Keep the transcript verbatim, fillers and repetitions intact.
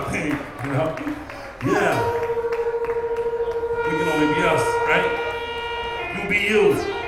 I think, you know? Yeah. We can only be us, right? You be you.